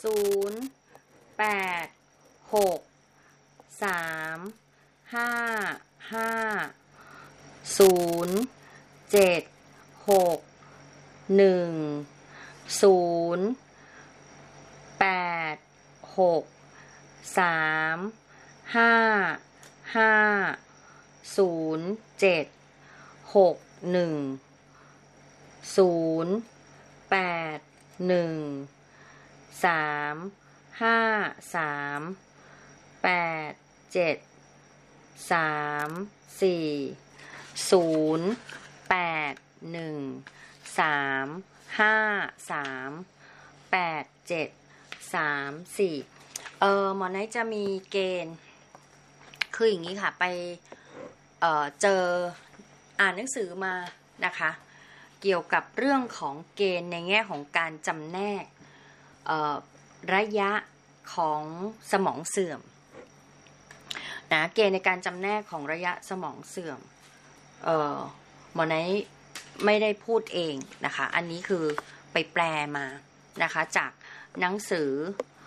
หมอไนท์จะมีเกณฑ์คืออย่างนี้ค่ะไปเจออ่านหนังสือมานะคะเกี่ยวกับเรื่องของเกณฑ์ในแง่ของการจำแนกระยะของสมองเสื่อมนะเกณฑ์ในการจำแนกของระยะสมองเสื่อมหมอไนท์ไม่ได้พูดเองนะคะอันนี้คือไปแปลมานะคะจากหนังสือ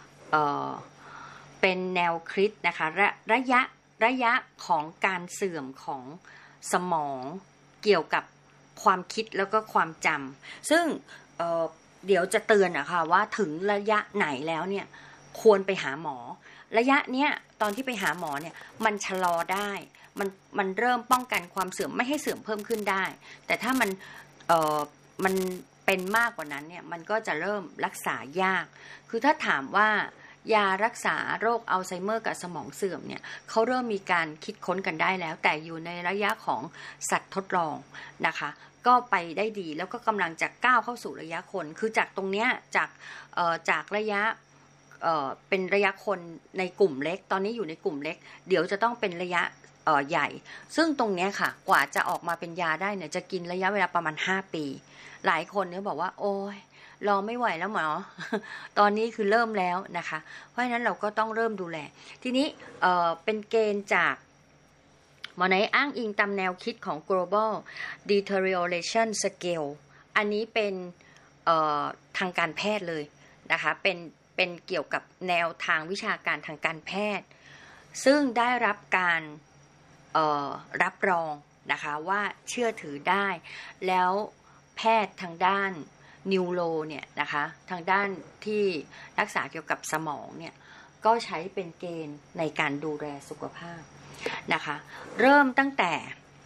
เป็นแนวคิดนะคะระยะของการเสื่อมของสมองเกี่ยวกับความคิดแล้วก็ความจำซึ่งเดี๋ยวจะเตือนนะคะว่าถึงระยะไหนแล้วเนี่ยควรไปหาหมอระยะเนี้ยตอนที่ไปหาหมอเนี่ยมันชะลอได้มันเริ่มป้องกันความเสื่อมไม่ให้เสื่อมเพิ่มขึ้นได้แต่ถ้ามันเป็นมากกว่านั้นเนี่ยมันก็จะเริ่มรักษายากคือถ้าถามว่ายารักษาโรคอัลไซเมอร์กับสมองเสื่อมเนี่ยเขาเริ่มมีการคิดค้นกันได้แล้วแต่อยู่ในระยะของสัตว์ทดลองนะคะก็ไปได้ดีแล้วก็กำลังจะก้าวเข้าสู่ระยะคนคือจากตรงเนี้ยจากระยะเป็นระยะคนในกลุ่มเล็กตอนนี้อยู่ในกลุ่มเล็กเดี๋ยวจะต้องเป็นระยะใหญ่ซึ่งตรงเนี้ยค่ะกว่าจะออกมาเป็นยาได้เนี่ยจะกินระยะเวลาประมาณ5 ปีหลายคนเนี่ยบอกว่าโอ้ยรอไม่ไหวแล้วหมอ ตอนนี้คือเริ่มแล้วนะคะเพราะฉะนั้นเราก็ต้องเริ่มดูแลทีนี้เป็นเกณฑ์จากหมอไหนอ้างอิงตามแนวคิดของ global deterioration scale อันนี้เป็นทางการแพทย์เลยนะคะเป็นเกี่ยวกับแนวทางวิชาการทางการแพทย์ซึ่งได้รับการรับรองนะคะว่าเชื่อถือได้แล้วแพทย์ทางด้านนิวโรเนี่ยนะคะทางด้านที่รักษาเกี่ยวกับสมองเนี่ยก็ใช้เป็นเกณฑ์ในการดูแลสุขภาพนะคะเริ่มตั้งแต่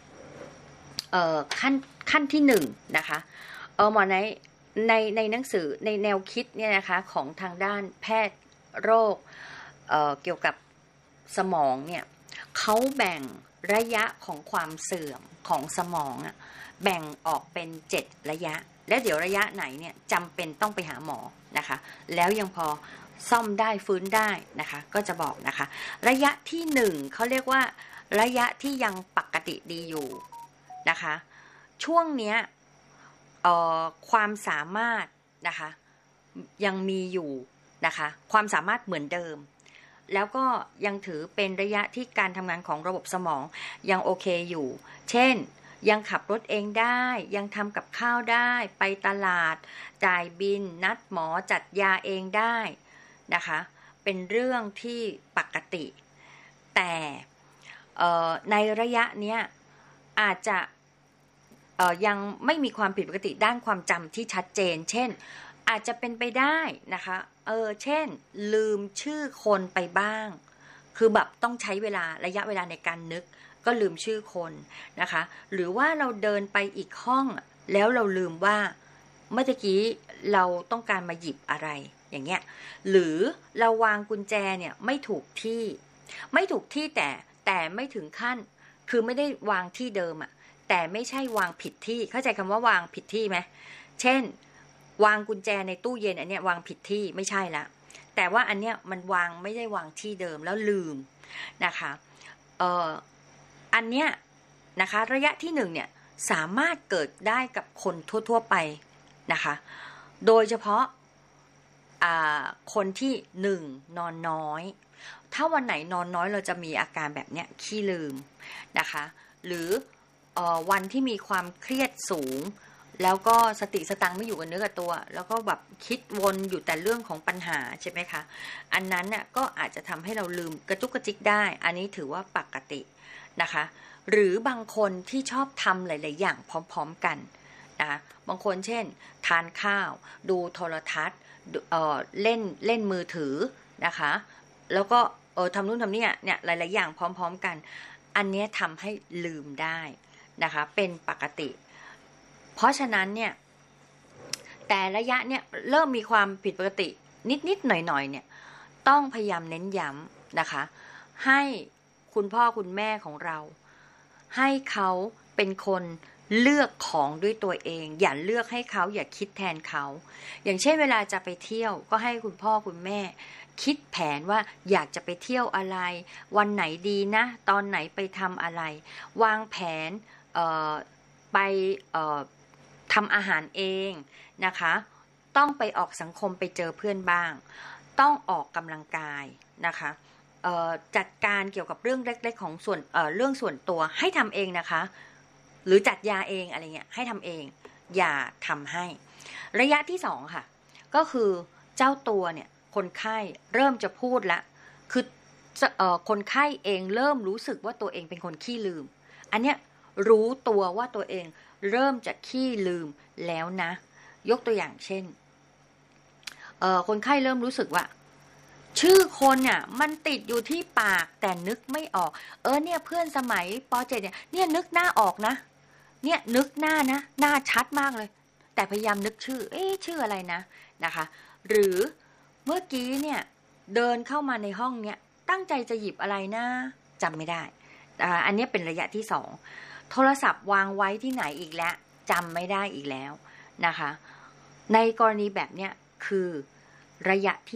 ขั้นที่1นะคะหมอในหนังสือในแนวคิดเนี่ยนะคะของทางด้านแพทย์โรคเกี่ยวกับสมองเนี่ยเขาแบ่งระยะของความเสื่อมของสมองแบ่งออกเป็น7ระยะและเดี๋ยวระยะไหนเนี่ยจำเป็นต้องไปหาหมอนะคะแล้วยังพอซ่อมได้ฟื้นได้นะคะก็จะบอกนะคะระยะที่1เขาเรียกว่าระยะที่ยังปกติดีอยู่นะคะช่วงเนี้ยความสามารถนะคะยังมีอยู่นะคะความสามารถเหมือนเดิมแล้วก็ยังถือเป็นระยะที่การทำงานของระบบสมองยังโอเคอยู่เช่นยังขับรถเองได้ยังทำกับข้าวได้ไปตลาดจ่ายบิลนัดหมอจัดยาเองได้นะคะเป็นเรื่องที่ปกติแต่ในระยะเนี้ยอาจจะยังไม่มีความผิดปกติด้านความจำที่ชัดเจนเช่นอาจจะเป็นไปได้นะคะเช่นลืมชื่อคนไปบ้างคือแบบต้องใช้ระยะเวลาในการนึกก็ลืมชื่อคนนะคะหรือว่าเราเดินไปอีกห้องแล้วเราลืมว่าเมื่อกี้เราต้องการมาหยิบอะไรอย่างเงี้ยหรือเราวางกุญแจเนี่ยไม่ถูกที่แต่ไม่ถึงขั้นคือไม่ได้วางที่เดิมแต่ไม่ใช่วางผิดที่เข้าใจคำว่าวางผิดที่ไหมเช่นวางกุญแจในตู้เย็นอันเนี้ยวางผิดที่ไม่ใช่ละแต่ว่าอันเนี้ยมันวางไม่ได้วางที่เดิมแล้วลืมนะคะอันเนี้ยนะคะระยะที่1เนี่ยสามารถเกิดได้กับคนทั่วๆไปนะคะโดยเฉพาะคนที่1นอนน้อยถ้าวันไหนนอนน้อยเราจะมีอาการแบบเนี้ยขี้ลืมนะคะหรือวันที่มีความเครียดสูงแล้วก็สติสตังค์ไม่อยู่กับเนื้อกับตัวแล้วก็แบบคิดวนอยู่แต่เรื่องของปัญหาใช่ไหมคะอันนั้นน่ะก็อาจจะทำให้เราลืมกระจุกกระจิกได้อันนี้ถือว่าปกตินะคะหรือบางคนที่ชอบทำหลายๆอย่างพร้อมๆกันนะคะบางคนเช่นทานข้าวดูโทรทัศน์เล่นมือถือนะคะแล้วก็ทำนู่นทำนี่เนี่ยหลายๆอย่างพร้อมๆกันอันนี้ทำให้ลืมได้นะคะเป็นปกติเพราะฉะนั้นเนี่ยแต่ระยะเนี่ยเริ่มมีความผิดปกตินิดๆหน่อยๆเนี่ยต้องพยายามเน้นย้ำนะคะให้คุณพ่อคุณแม่ของเราให้เขาเป็นคนเลือกของด้วยตัวเองอย่าเลือกให้เขาอย่าคิดแทนเขาอย่างเช่นเวลาจะไปเที่ยวก็ให้คุณพ่อคุณแม่คิดแผนว่าอยากจะไปเที่ยวอะไรวันไหนดีนะตอนไหนไปทำอะไรวางแผนไปทำอาหารเองนะคะต้องไปออกสังคมไปเจอเพื่อนบ้างต้องออกกำลังกายนะคะจัดการเกี่ยวกับเรื่องเล็กๆของเรื่องส่วนตัวให้ทำเองนะคะหรือจัดยาเองอะไรเงี้ยให้ทำเองอย่าทำให้ระยะที่2ค่ะก็คือเจ้าตัวเนี่ยคนไข้เริ่มจะพูดละคือคนไข้เองเริ่มรู้สึกว่าตัวเองเป็นคนขี้ลืมอันเนี้ยรู้ตัวว่าตัวเองเริ่มจะขี้ลืมแล้วนะยกตัวอย่างเช่นคนไข้เริ่มรู้สึกว่าชื่อคนเนี่ยมันติดอยู่ที่ปากแต่นึกไม่ออกเนี่ยเพื่อนสมัยป.7เนี่ยนึกหน้าออกนะเนี่ยนึกหน้านะหน้าชัดมากเลยแต่พยายามนึกชื่ออะไรนะคะหรือเมื่อกี้เนี่ยเดินเข้ามาในห้องเนี่ยตั้งใจจะหยิบอะไรนะจำไม่ได้อันนี้เป็นระยะที่2โทรศัพท์วางไว้ที่ไหนอีกแล้วจำไม่ได้อีกแล้วนะคะในกรณีแบบเนี้ยคือระยะที่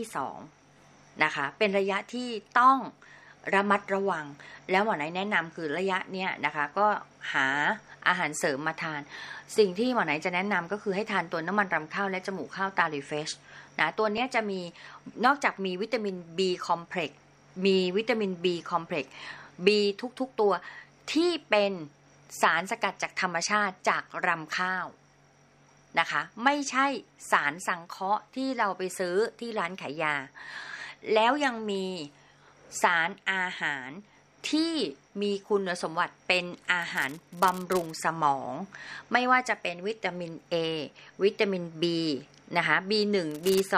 2นะคะเป็นระยะที่ต้องระมัดระวังแล้วหมอไหนแนะนำคือระยะเนี้ยนะคะก็หาอาหารเสริมมาทานสิ่งที่หมอไหนจะแนะนำก็คือให้ทานตัวน้ำมันรำข้าวและจมูกข้าวตารีเฟชนะตัวนี้จะมีนอกจากมีวิตามิน B คอมเพล็กซ์มีวิตามิน B คอมเพล็กซ์ B ทุกๆตัวที่เป็นสารสกัดจากธรรมชาติจากรำข้าวนะคะไม่ใช่สารสังเคราะห์ที่เราไปซื้อที่ร้านขายยาแล้วยังมีสารอาหารที่มีคุณสมบัติเป็นอาหารบำรุงสมองไม่ว่าจะเป็นวิตามิน A วิตามิน B นะคะ B1 B2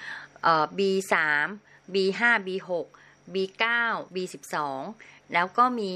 B3 B5 B6 B9 B12 แล้วก็มี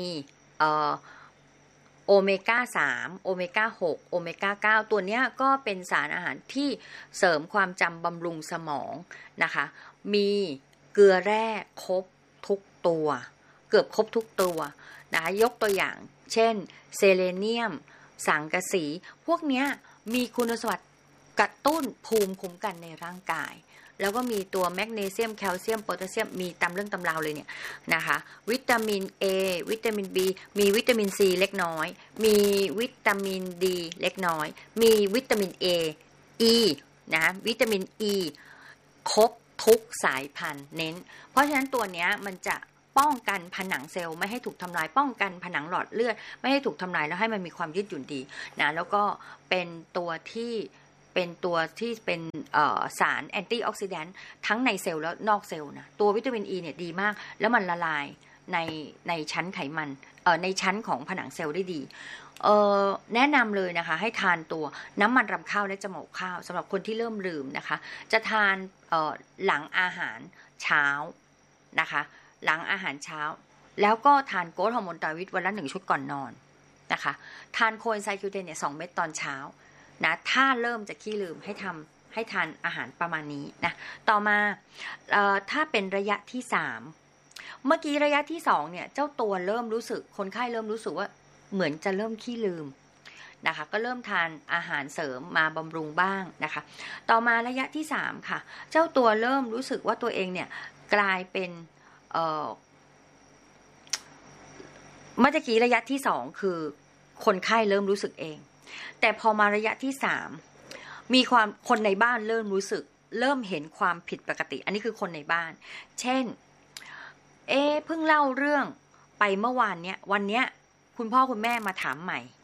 โอเมก้า3โอเมก้า6โอเมก้า9ตัวเนี้ยก็เป็นสารอาหารที่เสริมความจำบำรุงสมองนะคะมีเกลือแร่ครบทุกตัวเกือบครบทุกตัวนะคะยกตัวอย่างเช่นเซเลเนียมสังกะสีพวกเนี้ยมีคุณสมบัติกระตุ้นภูมิคุ้มกันในร่างกายแล้วก็มีตัวแมกนีเซียมแคลเซียมโพแทสเซียมมีตามเรื่องตำราวเลยเนี่ยนะคะวิตามิน A วิตามิน B มีวิตามิน C เล็กน้อยมีวิตามิน D เล็กน้อยมีวิตามิน A E นะวิตามิน E ครบทุกสายพันธุ์เน้นเพราะฉะนั้นตัวเนี้ยมันจะป้องกันผนังเซลล์ไม่ให้ถูกทำลายป้องกันผนังหลอดเลือดไม่ให้ถูกทำลายแล้วให้มันมีความยืดหยุ่นดีนะแล้วก็เป็นตัวที่เป็นสารแอนตี้ออกซิแดนต์ทั้งในเซลล์และนอกเซลล์นะตัววิตามิน E เนี่ยดีมากแล้วมันละลายในชั้นไขมันในชั้นของผนังเซลล์ได้ดีแนะนำเลยนะคะให้ทานตัวน้ำมันรำข้าวและจมูกข้าวสำหรับคนที่เริ่มลืมนะคะจะทานหลังอาหารเช้านะคะหลังอาหารเช้าแล้วก็ทานโกรทฮอร์โมนไตรวิตวันละ1ชุดก่อนนอนนะคะทานโคเอนไซม์ Q10 เนี่ย2เม็ดตอนเช้านะถ้าเริ่มจะขี้ลืมให้ทานอาหารประมาณนี้นะต่อมาถ้าเป็นระยะที่3เมื่อกี้ระยะที่2เนี่ยเจ้าตัวเริ่มรู้สึกคนไข้เริ่มรู้สึกว่าเหมือนจะเริ่มขี้ลืมนะคะก็เริ่มทานอาหารเสริมมาบำรุงบ้างนะคะต่อมาระยะที่3ค่ะเจ้าตัวเริ่มรู้สึกว่าตัวเองเนี่ยกลายเป็นเมื่อกี้ระยะที่2คือคนไข้เริ่มรู้สึกเองแต่พอมาระยะที่3มีคนในบ้านเริ่มรู้สึกเริ่มเห็นความผิดปกติอันนี้คือคนในบ้านเช่นเพิ่งเล่าเรื่องไปเมื่อวานเนี้ยวันเนี้ยคุณพ่อคุณแม่มาถามใหม่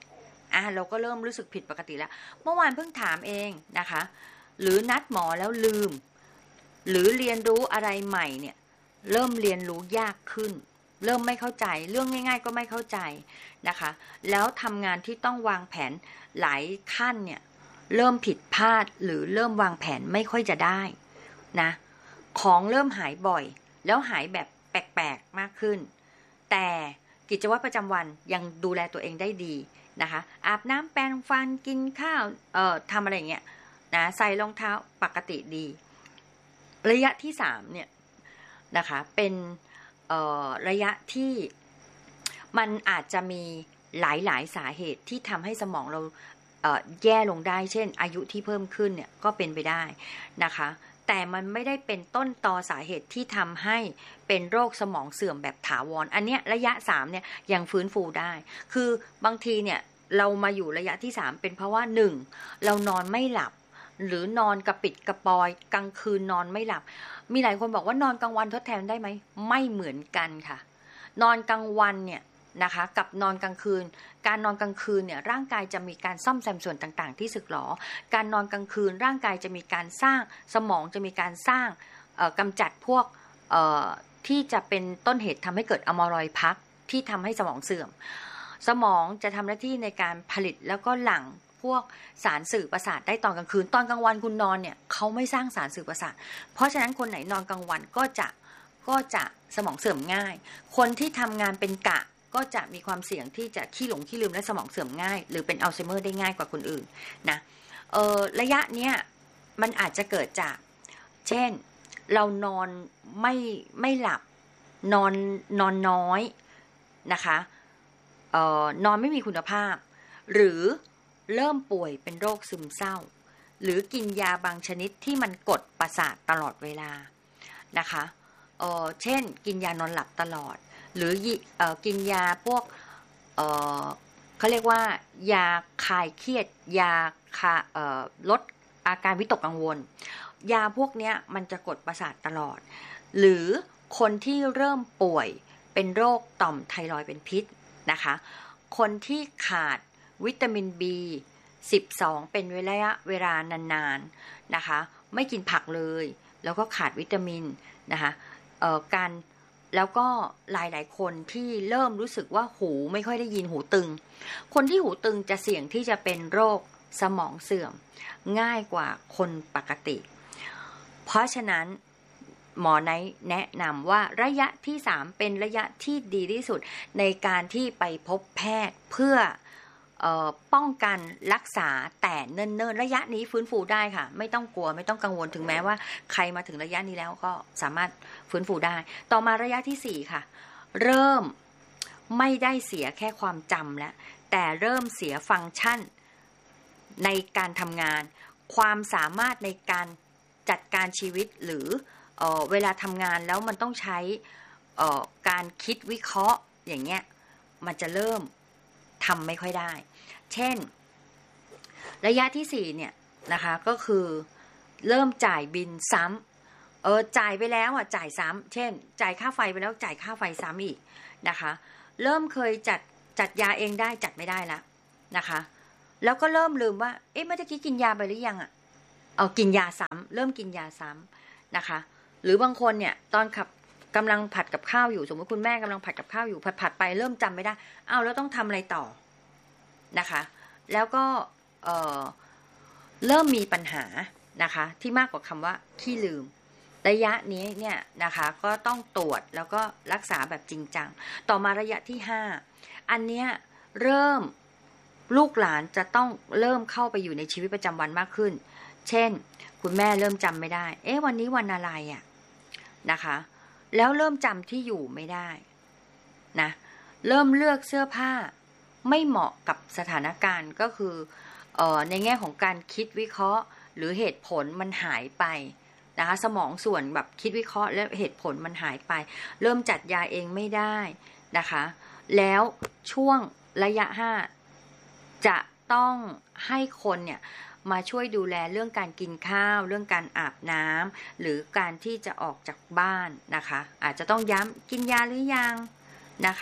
เราก็เริ่มรู้สึกผิดปกติแล้วเมื่อวานเพิ่งถามเองนะคะหรือนัดหมอแล้วลืมหรือเรียนรู้อะไรใหม่เนี่ยเริ่มเรียนรู้ยากขึ้นเริ่มไม่เข้าใจเรื่องง่ายๆก็ไม่เข้าใจนะคะแล้วทำงานที่ต้องวางแผนหลายขั้นเนี่ยเริ่มผิดพลาดหรือเริ่มวางแผนไม่ค่อยจะได้นะของเริ่มหายบ่อยแล้วหายแบบแปลกๆมากขึ้นแต่กิจวัตรประจำวันยังดูแลตัวเองได้ดีนะคะอาบน้ำแปรงฟันกินข้าวทำอะไรอย่างเงี้ยนะใส่รองเท้าปกติดีระยะที่3เนี่ยนะคะเป็นระยะที่มันอาจจะมีหลายๆสาเหตุที่ทำให้สมองเราแย่ลงได้เช่นอายุที่เพิ่มขึ้นเนี่ยก็เป็นไปได้นะคะแต่มันไม่ได้เป็นต้นตอสาเหตุที่ทำให้เป็นโรคสมองเสื่อมแบบถาวรอันเนี้ยระยะ3เนี่ยยังฟื้นฟูได้คือบางทีเนี่ยเรามาอยู่ระยะที่3เป็นเพราะว่า1เรานอนไม่หลับหรือนอนกระปิดกระปอยกลางคืนนอนไม่หลับมีหลายคนบอกว่านอนกลางวันทดแทนได้ไหมไม่เหมือนกันค่ะนอนกลางวันเนี่ยนะคะกับนอนกลางคืนการนอนกลางคืนเนี่ยร่างกายจะมีการซ่อมแซมส่วนต่างๆที่สึกหรอการนอนกลางคืนร่างกายจะมีการสร้างสมองจะมีการสร้างกำจัดพวกที่จะเป็นต้นเหตุทำให้เกิดอะมอยลอยด์พลักที่ทำให้สมองเสื่อมสมองจะทำหน้าที่ในการผลิตแล้วก็หลั่งพวกสารสื่อประสาทได้ตอนกลางคืนตอนกลางวันคุณนอนเนี่ยเขาไม่สร้างสารสื่อประสาทเพราะฉะนั้นคนไหนนอนกลางวันก็จะสมองเสื่อมง่ายคนที่ทำงานเป็นกะก็จะมีความเสี่ยงที่จะขี้หลงขี้ลืมและสมองเสื่อมง่ายหรือเป็นอัลไซเมอร์ได้ง่ายกว่าคนอื่นนะระยะเนี้ยมันอาจจะเกิดจากเช่นเรานอนไม่หลับนอนน้อยนะคะนอนไม่มีคุณภาพหรือเริ่มป่วยเป็นโรคซึมเศร้าหรือกินยาบางชนิดที่มันกดประสาทตลอดเวลานะคะเช่นกินยานอนหลับตลอดหรือกินยาพวกเขาเรียกว่ายาคลายเครียดยาลดอาการวิตกกังวลยาพวกนี้มันจะกดประสาทตลอดหรือคนที่เริ่มป่วยเป็นโรคต่อมไทรอยด์เป็นพิษนะคะคนที่ขาดวิตามิน B12 เป็นระยะเวลานานๆนะคะไม่กินผักเลยแล้วก็ขาดวิตามินนะคะการแล้วก็หลายๆคนที่เริ่มรู้สึกว่าหูไม่ค่อยได้ยินหูตึงคนที่หูตึงจะเสี่ยงที่จะเป็นโรคสมองเสื่อมง่ายกว่าคนปกติเพราะฉะนั้นหมอไนท์แนะนำว่าระยะที่3เป็นระยะที่ดีที่สุดในการที่ไปพบแพทย์เพื่อป้องกันรักษาแต่เนิ่นๆระยะนี้ฟื้นฟูได้ค่ะไม่ต้องกลัวไม่ต้องกังวลถึงแม้ว่าใครมาถึงระยะนี้แล้วก็สามารถฟื้นฟูได้ต่อมาระยะที่4ค่ะเริ่มไม่ได้เสียแค่ความจำแล้วแต่เริ่มเสียฟังก์ชันในการทำงานความสามารถในการจัดการชีวิตหรือเวลาทำงานแล้วมันต้องใช้การคิดวิเคราะห์อย่างเงี้ยมันจะเริ่มทำไม่ค่อยได้เช่นระยะที่4เนี่ยนะคะก็คือเริ่มจ่ายบิลซ้ำจ่ายไปแล้วจ่ายซ้ำเช่นจ่ายค่าไฟไปแล้วจ่ายค่าไฟซ้ำอีกนะคะเริ่มเคยจัดยาเองได้จัดไม่ได้แล้วนะคะแล้วก็เริ่มลืมว่าเมื่อกี้กินยาไปหรือยังกินยาซ้ำเริ่มกินยาซ้ำนะคะหรือบางคนเนี่ยตอนกำลังผัดกับข้าวอยู่สมมติคุณแม่กำลังผัดกับข้าวอยู่ผัดไปเริ่มจำไม่ได้แล้วต้องทำอะไรต่อนะคะแล้วก็เริ่มมีปัญหานะคะที่มากกว่าคำว่าขี้ลืมระยะนี้เนี่ยนะคะก็ต้องตรวจแล้วก็รักษาแบบจริงจังต่อมาระยะที่5อันเนี้ยเริ่มลูกหลานจะต้องเริ่มเข้าไปอยู่ในชีวิตประจำวันมากขึ้นเช่นคุณแม่เริ่มจำไม่ได้วันนี้วันอะไรนะคะแล้วเริ่มจำที่อยู่ไม่ได้นะเริ่มเลือกเสื้อผ้าไม่เหมาะกับสถานการณ์ก็คือในแง่ของการคิดวิเคราะห์หรือเหตุผลมันหายไปนะคะสมองส่วนแบบคิดวิเคราะห์และเหตุผลมันหายไปเริ่มจัดยาเองไม่ได้นะคะแล้วช่วงระยะ5จะต้องให้คนเนี่ยมาช่วยดูแลเรื่องการกินข้าวเรื่องการอาบน้ำหรือการที่จะออกจากบ้านนะคะอาจจะต้องย้ำกินยาหรือยังนะคะ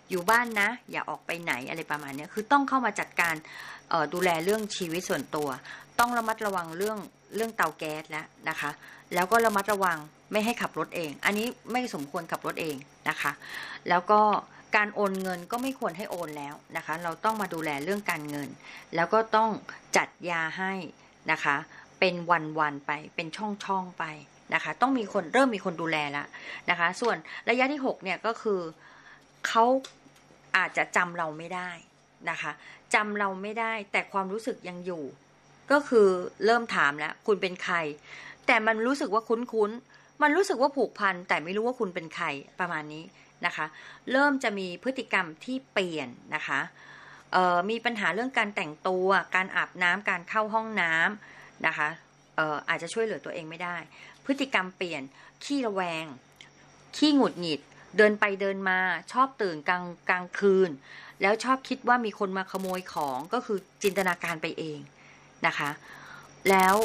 อยู่บ้านนะอย่าออกไปไหนอะไรประมาณนี้คือต้องเข้ามาจัดการดูแลเรื่องชีวิตส่วนตัวต้องระมัดระวังเรื่องเตาแก๊สแล้วนะคะแล้วก็ระมัดระวังไม่ให้ขับรถเองอันนี้ไม่สมควรขับรถเองนะคะแล้วก็การโอนเงินก็ไม่ควรให้โอนแล้วนะคะเราต้องมาดูแลเรื่องการเงินแล้วก็ต้องจัดยาให้นะคะเป็นวันๆไปเป็นช่องๆไปนะคะต้องเริ่มมีคนดูแลแล้วนะคะส่วนระยะที่6เนี่ยก็คือเขาอาจจะจำเราไม่ได้นะคะจำเราไม่ได้แต่ความรู้สึกยังอยู่ก็คือเริ่มถามแล้วคุณเป็นใครแต่มันรู้สึกว่าคุ้นมันรู้สึกว่าผูกพันแต่ไม่รู้ว่าคุณเป็นใครประมาณนี้นะคะเริ่มจะมีพฤติกรรมที่เปลี่ยนนะคะมีปัญหาเรื่องการแต่งตัวการอาบน้ำการเข้าห้องน้ำนะคะอาจจะช่วยเหลือตัวเองไม่ได้พฤติกรรมเปลี่ยนขี้ระแวงขี้หงุดหงิดเดินไปเดินมาชอบตื่นกลางคืนแล้วชอบคิดว่ามีคนมาขโมยของก็คือจินตนาการไปเองนะคะแล้ว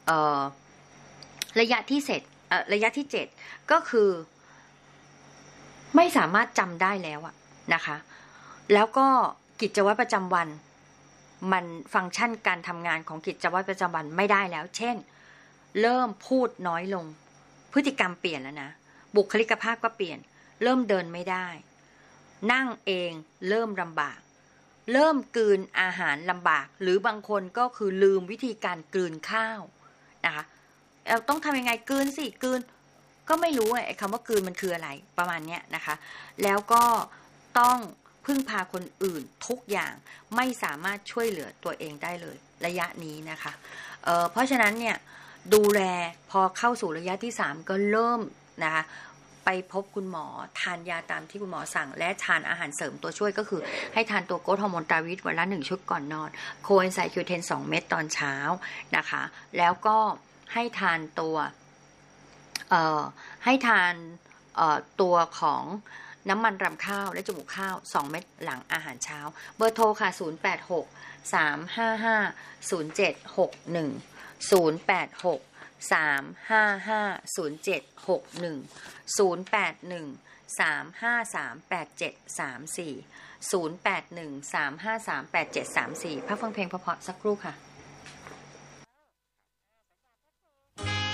ระยะที่7ก็คือไม่สามารถจำได้แล้วนะคะแล้วก็กิจวัตรประจำวันมันฟังก์ชันการทำงานของกิจวัตรประจำวันไม่ได้แล้วเช่นเริ่มพูดน้อยลงพฤติกรรมเปลี่ยนแล้วนะบุคลิกภาพก็เปลี่ยนเริ่มเดินไม่ได้นั่งเองเริ่มลำบากเริ่มกลืนอาหารลำบากหรือบางคนก็คือลืมวิธีการกลืนข้าวนะคะเราต้องทำยังไงกลืนสิกลืนก็ไม่รู้ไอ้คำว่ากลืนมันคืออะไรประมาณนี้นะคะแล้วก็ต้องพึ่งพาคนอื่นทุกอย่างไม่สามารถช่วยเหลือตัวเองได้เลยระยะนี้นะคะเพราะฉะนั้นเนี่ยดูแลพอเข้าสู่ระยะที่3ก็เริ่มนะคะไปพบคุณหมอทานยาตามที่คุณหมอสั่งและทานอาหารเสริมตัวช่วยก็คือให้ทานตัวโกรทฮอร์โมนตราวิตวันละ1ชุดก่อนนอนโคเอนไซม์คิวเทน2เม็ดตอนเช้านะคะแล้วก็ให้ทานตัวตัวของน้ำมันรำข้าวและจมูกข้าว2เม็ดหลังอาหารเช้าเบอร์โทรค่ะ0863530761 0813538734 0813538734พักฟังเพลงเพราะๆสักครู่ค่ะ